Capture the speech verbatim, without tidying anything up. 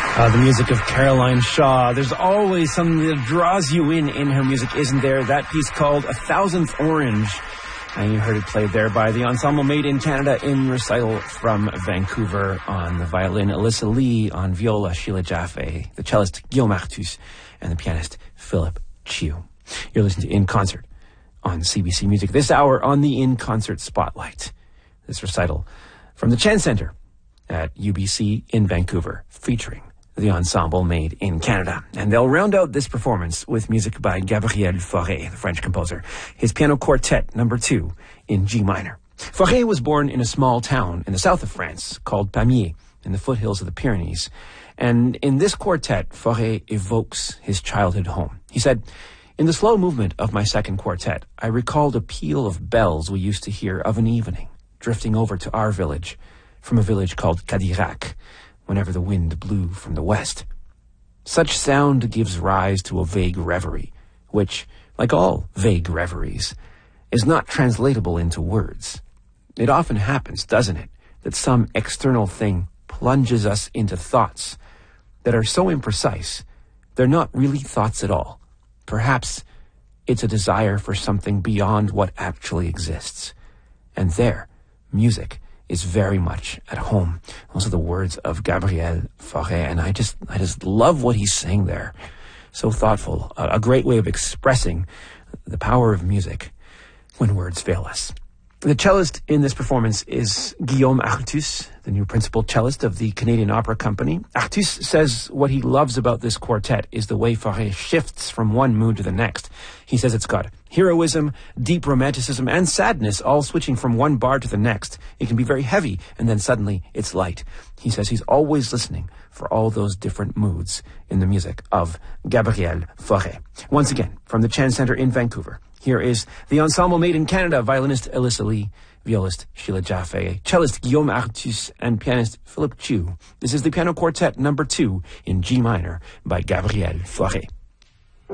Uh, the music of Caroline Shaw. There's always something that draws you in in her music, isn't there? That piece called A Thousandth Orange. And you heard it played there by the ensemble Made in Canada in recital from Vancouver. On the violin, Alyssa Lee. On viola, Sheila Jaffe. The cellist, Guillaume Artus. And the pianist, Philip Chiu. You're listening to In Concert on C B C Music. This hour on the In Concert Spotlight. This recital from the Chan Centre at U B C in Vancouver, featuring the ensemble Made in Canada. And they'll round out this performance with music by Gabriel Fauré, the French composer, his piano quartet number two in G minor. Fauré was born in a small town in the south of France called Pamiers in the foothills of the Pyrenees. And in this quartet, Fauré evokes his childhood home. He said, "In the slow movement of my second quartet, I recalled a peal of bells we used to hear of an evening, drifting over to our village, from a village called Cadirac, whenever the wind blew from the west. Such sound gives rise to a vague reverie, which, like all vague reveries, is not translatable into words. It often happens, doesn't it, that some external thing plunges us into thoughts that are so imprecise, they're not really thoughts at all. Perhaps it's a desire for something beyond what actually exists. And there, music is very much at home." Those are the words of Gabriel Fauré, and I just I just love what he's saying there. So thoughtful, a, a great way of expressing the power of music when words fail us. The cellist in this performance is Guillaume Artus, the new principal cellist of the Canadian Opera Company. Artus says what he loves about this quartet is the way Fauré shifts from one mood to the next. He says it's got heroism, deep romanticism, and sadness all switching from one bar to the next. It can be very heavy, and then suddenly it's light. He says he's always listening for all those different moods in the music of Gabriel Fauré. Once again, from the Chan Centre in Vancouver, here is the ensemble Made in Canada, violinist Alyssa Lee, violist Sheila Jaffe, cellist Guillaume Artus, and pianist Philip Chiu. This is the piano quartet number two in G minor by Gabriel Fauré.